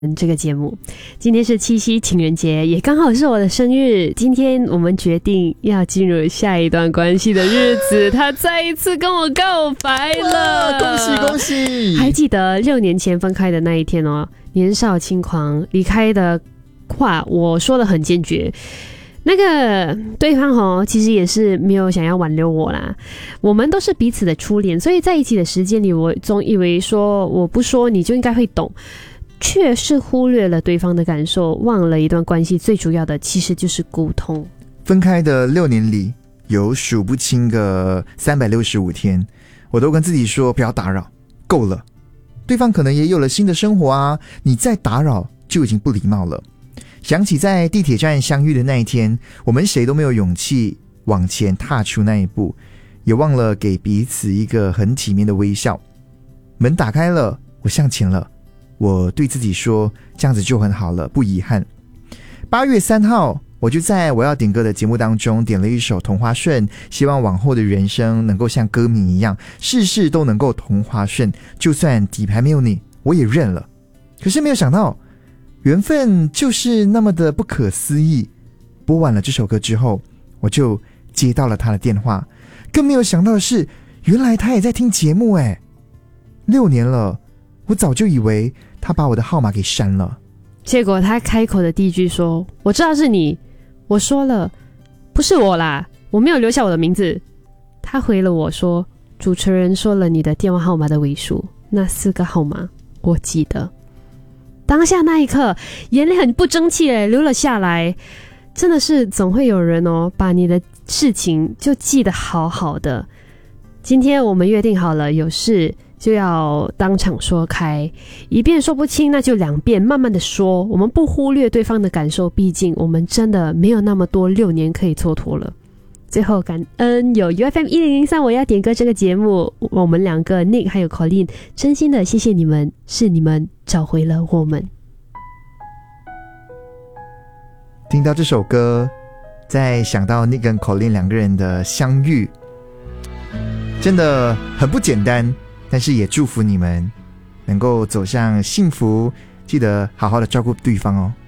这个节目。今天是七夕情人节，也刚好是我的生日。今天我们决定要进入下一段关系的日子，他再一次跟我告白了， 恭喜恭喜！ 还记得6年前分开的那一天哦，年少轻狂，离开的话我说得很坚决。那个对方其实也是没有想要挽留我啦，我们都是彼此的初恋，所以在一起的时间里，我总以为说我不说你就应该会懂，却是忽略了对方的感受，忘了一段关系最主要的其实就是沟通。 分开的6年里，有数不清个365天，我都跟自己说不要打扰，够了。对方可能也有了新的生活啊，你再打扰就已经不礼貌了。想起在地铁站相遇的那一天，我们谁都没有勇气往前踏出那一步，也忘了给彼此一个很体面的微笑。门打开了，我向前了，我对自己说这样子就很好了，不遗憾。8月3号，我就在我要点歌的节目当中点了一首同花顺，希望往后的人生能够像歌名一样，事事都能够同花顺，就算底牌没有你我也认了。可是没有想到缘分就是那么的不可思议，播完了这首歌之后，我就接到了他的电话，更没有想到的是，原来他也在听节目耶。6年了，我早就以为他把我的号码给删了， 结果他开口的第一句说我知道是你，我说了不是我啦，我没有留下我的名字。他回了我说主持人说了你的电话号码的尾数，那4个号码我记得。当下那一刻眼泪很不争气流了下来，真的是总会有人把你的事情就记得好好的。今天我们约定好了，有事就要当场说开，一遍说不清那就2遍慢慢的说，我们不忽略对方的感受，毕竟我们真的没有那么多6年可以蹉跎了。最后感恩有 UFM1003 我要点歌这个节目，我们2个 Nick 还有 Colin 真心的谢谢你们，是你们找回了我们。 听到这首歌，再想到 Nick 跟 Colin 2个人的相遇，真的很不简单，但是也祝福你们能够走向幸福，记得好好的照顾对方哦。